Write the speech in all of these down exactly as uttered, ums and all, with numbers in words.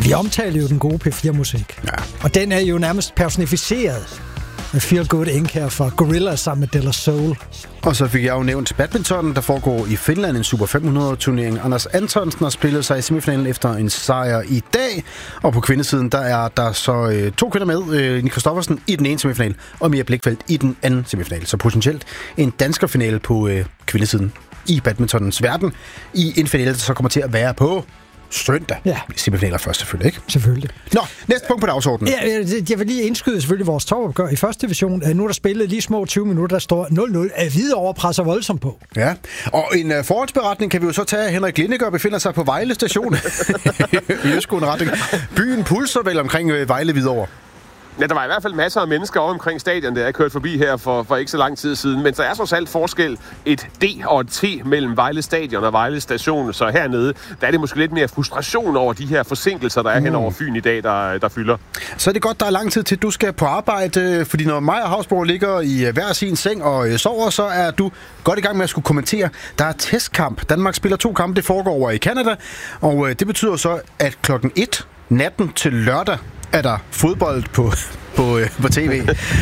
vi omtaler jo den gode P fire musik. Ja. Og den er jo nærmest personificeret med Feel Good Incorporated her fra Gorillaz sammen med De La Soul. Og så fik jeg jo nævnt badminton, der foregår i Finland, en Super fem hundrede-turnering. Anders Antonsen har spillet sig i semifinalen efter en sejr i dag. Og på kvindesiden, der er der så øh, to kvinder med. Øh, Line Kristoffersen i den ene semifinal, og Mia Blichfeldt i den anden semifinal. Så potentielt en danskerfinale på øh, kvindesiden i badmintonens verden. I en finale, der så kommer til at være på søndag. Ja. Semifinaler først selvfølgelig, ikke? Selvfølgelig. Nå, næste punkt på dagsordenen. Ja, jeg vil lige indskyde selvfølgelig vores topopgør i første division. Nu er der spillet lige små tyve minutter, der står nul nul. Hvidovre presser voldsomt på. Ja, og en uh, forholdsberetning kan vi jo så tage. Henrik Lindegaard befinder sig på Vejle station i østgående retning. Byen pulser vel omkring uh, Vejle Hvidovre. Ja, der var i hvert fald masser af mennesker over omkring stadion, der jeg kørte forbi her for, for ikke så lang tid siden. Men der er trods alt forskel et D og et T mellem Vejle Stadion og Vejle Station. Så hernede, der er det måske lidt mere frustration over de her forsinkelser, der er mm. hen over Fyn i dag, der, der fylder. Så er det godt, der er lang tid til, du skal på arbejde. Fordi når mig og Havsborg ligger i hver sin seng og sover, så er du godt i gang med at skulle kommentere. Der er testkamp. Danmark spiller to kampe, det foregår over i Canada. Og det betyder så, at klokken et natten til lørdag er der fodbold på, på, på tv.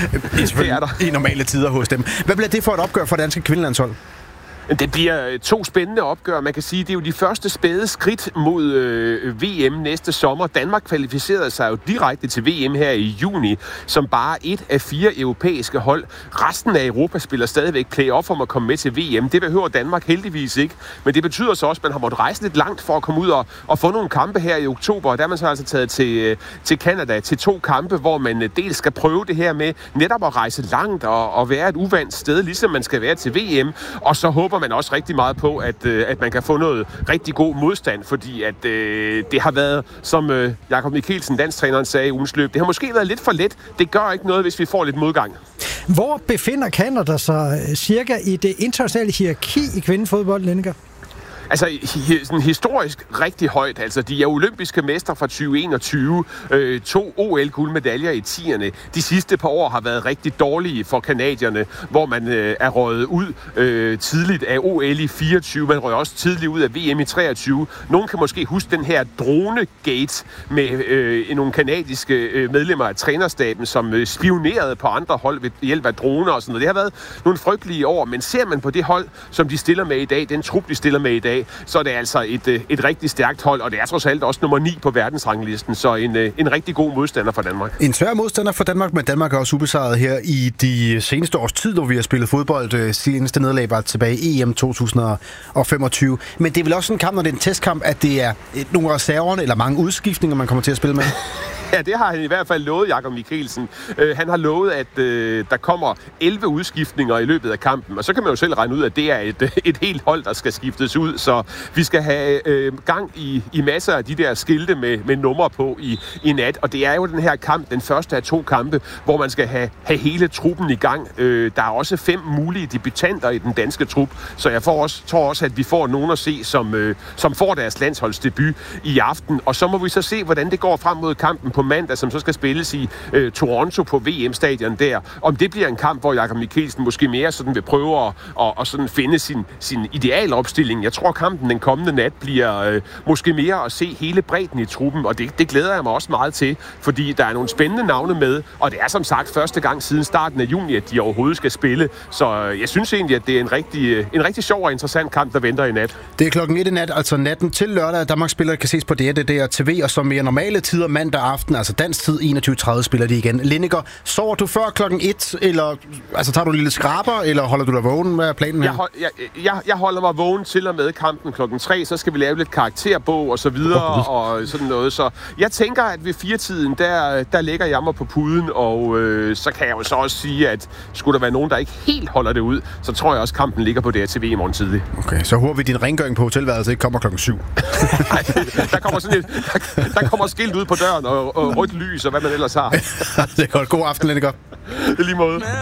Det er der. I normale tider hos dem. Hvad bliver det for et opgør for danske kvindelandshold? Det bliver to spændende opgør. Man kan sige, det er jo de første spæde skridt mod øh, V M næste sommer. Danmark kvalificerede sig jo direkte til V M her i juni, som bare et af fire europæiske hold. Resten af Europa spiller stadigvæk play-off om at komme med til V M. Det behøver Danmark heldigvis ikke. Men det betyder så også, at man har måttet rejse lidt langt for at komme ud og, og få nogle kampe her i oktober. Og der er man så altså taget til, til Canada til to kampe, hvor man dels skal prøve det her med netop at rejse langt og, og være et uvandt sted, ligesom man skal være til V M. Og så håber man også rigtig meget på, at, øh, at man kan få noget rigtig god modstand, fordi at øh, det har været, som øh, Jakob Mikkelsen, landstræneren, sagde i ugens løb, det har måske været lidt for let. Det gør ikke noget, hvis vi får lidt modgang. Hvor befinder Canada sig cirka i det internationale hierarki i kvindefodbold, Lindegaard? Altså, hi- sådan historisk rigtig højt. Altså, de er olympiske mestre fra tyve enogtyve. Øh, to O L-guldmedaljer i tierne. De sidste par år har været rigtig dårlige for canadierne, hvor man øh, er røget ud øh, tidligt af O L i fireogtyve. Man røg også tidligt ud af V M i treogtyve. Nogen kan måske huske den her drone-gate med øh, nogle kanadiske øh, medlemmer af trænerstaben, som øh, spionerede på andre hold ved hjælp af droner og sådan noget. Det har været nogle frygtelige år, men ser man på det hold, som de stiller med i dag, den trup, de stiller med i dag, så er det altså et, et rigtig stærkt hold, og det er trods alt også nummer ni på verdensranglisten, så en, en rigtig god modstander for Danmark. En svær modstander for Danmark, men Danmark er også ubesejret her i de seneste års tid, hvor vi har spillet fodbold. Seneste nederlag var tilbage i E M to tusind femogtyve. Men det er vel også en kamp, når det er en testkamp, at det er nogle af reserverne eller mange udskiftninger, man kommer til at spille med? Ja, det har han i hvert fald lovet, Jakob Mikkelsen. Uh, han har lovet, at uh, der kommer elleve udskiftninger i løbet af kampen, og så kan man jo selv regne ud, at det er et, et helt hold, der skal skiftes ud, så vi skal have uh, gang i, i masser af de der skilte med, med numre på i, i nat, og det er jo den her kamp, den første af to kampe, hvor man skal have, have hele truppen i gang. Uh, der er også fem mulige debutanter i den danske trup, så jeg får også, tror også, at vi får nogen at se, som, uh, som får deres landsholdsdebut i aften, og så må vi så se, hvordan det går frem mod kampen på mandag, som så skal spilles i øh, Toronto på V M-stadion der. Om det bliver en kamp, hvor Jakob Mikkelsen måske mere sådan vil prøve at, at, at sådan finde sin, sin idealopstilling. Jeg tror, kampen den kommende nat bliver øh, måske mere at se hele bredden i truppen, og det, det glæder jeg mig også meget til, fordi der er nogle spændende navne med, og det er som sagt første gang siden starten af juni, at de overhovedet skal spille. Så jeg synes egentlig, at det er en rigtig, en rigtig sjov og interessant kamp, der venter i nat. Det er klokken et i nat, altså natten til lørdag. Danmark spiller kan ses på D R, det der T V, og som mere normale tider mandag aften, altså dansk tid, enogtyve tredive spiller de igen. Lindegaard, sover du før klokken et, eller altså tager du en lille skraber, eller holder du dig vågen? Hvad er planen her? Jeg, hold, jeg, jeg, jeg holder mig vågen til og med kampen klokken tre, så skal vi lave lidt karakterbog og så videre, oh, og sådan noget. Så jeg tænker, at ved firetiden, der, der lægger jeg mig på puden, og øh, så kan jeg jo så også sige, at skulle der være nogen, der ikke helt holder det ud, så tror jeg også, kampen ligger på D R T V i morgen tidlig. Okay, så håber vi, din rengøring på hotelværelset ikke kommer klokken syv. Nej, der kommer sådan et, der, der kommer skilt ud på døren, og, og rødt lys, og hvad man ellers har. Det er godt. God aften, Lindegaard. I lige måde.